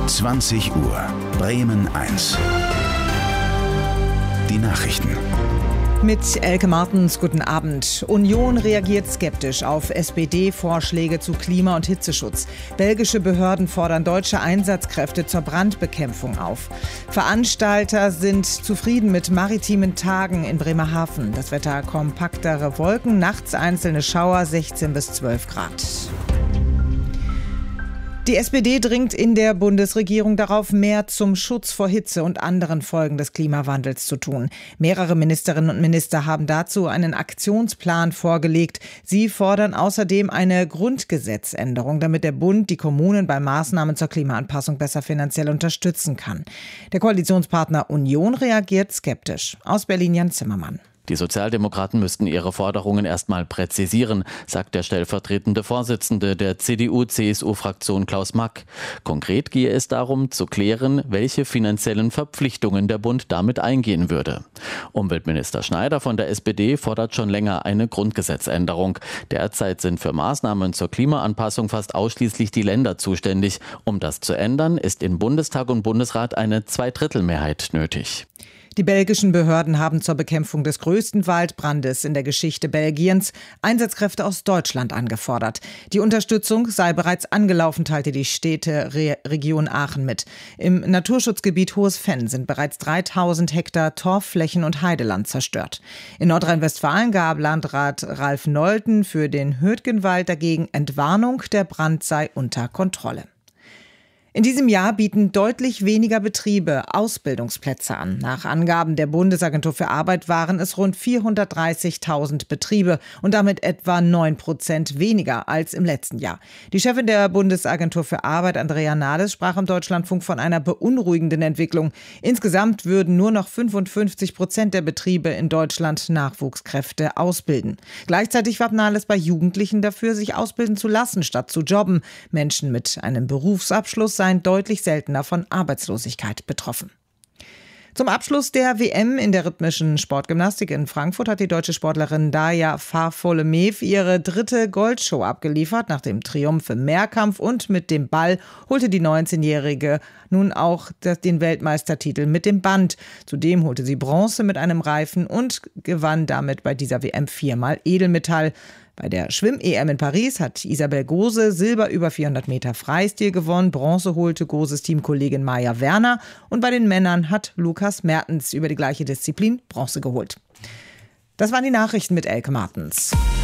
20 Uhr, Bremen 1. Die Nachrichten. Mit Elke Martens, guten Abend. Union reagiert skeptisch auf SPD-Vorschläge zu Klima- und Hitzeschutz. Belgische Behörden fordern deutsche Einsatzkräfte zur Brandbekämpfung auf. Veranstalter sind zufrieden mit maritimen Tagen in Bremerhaven. Das Wetter: kompaktere Wolken, nachts einzelne Schauer, 16 bis 12 Grad. Die SPD dringt in der Bundesregierung darauf, mehr zum Schutz vor Hitze und anderen Folgen des Klimawandels zu tun. Mehrere Ministerinnen und Minister haben dazu einen Aktionsplan vorgelegt. Sie fordern außerdem eine Grundgesetzänderung, damit der Bund die Kommunen bei Maßnahmen zur Klimaanpassung besser finanziell unterstützen kann. Der Koalitionspartner Union reagiert skeptisch. Aus Berlin Jan Zimmermann. Die Sozialdemokraten müssten ihre Forderungen erstmal präzisieren, sagt der stellvertretende Vorsitzende der CDU-CSU-Fraktion Klaus Mack. Konkret gehe es darum, zu klären, welche finanziellen Verpflichtungen der Bund damit eingehen würde. Umweltminister Schneider von der SPD fordert schon länger eine Grundgesetzänderung. Derzeit sind für Maßnahmen zur Klimaanpassung fast ausschließlich die Länder zuständig. Um das zu ändern, ist in Bundestag und Bundesrat eine Zweidrittelmehrheit nötig. Die belgischen Behörden haben zur Bekämpfung des größten Waldbrandes in der Geschichte Belgiens Einsatzkräfte aus Deutschland angefordert. Die Unterstützung sei bereits angelaufen, teilte die Städteregion Aachen mit. Im Naturschutzgebiet Hohes Venn sind bereits 3000 Hektar Torfflächen und Heideland zerstört. In Nordrhein-Westfalen gab Landrat Ralf Nolten für den Hötgenwald dagegen Entwarnung, der Brand sei unter Kontrolle. In diesem Jahr bieten deutlich weniger Betriebe Ausbildungsplätze an. Nach Angaben der Bundesagentur für Arbeit waren es rund 430.000 Betriebe und damit etwa 9% weniger als im letzten Jahr. Die Chefin der Bundesagentur für Arbeit, Andrea Nahles, sprach im Deutschlandfunk von einer beunruhigenden Entwicklung. Insgesamt würden nur noch 55% der Betriebe in Deutschland Nachwuchskräfte ausbilden. Gleichzeitig warb Nahles bei Jugendlichen dafür, sich ausbilden zu lassen, statt zu jobben. Menschen mit einem Berufsabschluss seien deutlich seltener von Arbeitslosigkeit betroffen. Zum Abschluss der WM in der rhythmischen Sportgymnastik in Frankfurt hat die deutsche Sportlerin Daja Far-Folemew ihre dritte Goldshow abgeliefert. Nach dem Triumph im Mehrkampf und mit dem Ball holte die 19-Jährige nun auch den Weltmeistertitel mit dem Band. Zudem holte sie Bronze mit einem Reifen und gewann damit bei dieser WM 4-mal Edelmetall. Bei der Schwimm-EM in Paris hat Isabel Gose Silber über 400 Meter Freistil gewonnen. Bronze holte Goses Teamkollegin Maja Werner. Und bei den Männern hat Lukas Mertens über die gleiche Disziplin Bronze geholt. Das waren die Nachrichten mit Elke Martens.